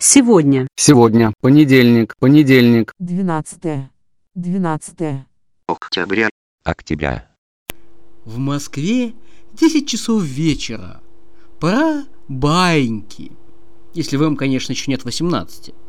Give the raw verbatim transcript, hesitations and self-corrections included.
Сегодня. Сегодня. Понедельник. Понедельник. Двенадцатое. Двенадцатое. Октября. Октября. В Москве десять часов вечера. Пора баиньки. Если вам, конечно, еще нет восемнадцати.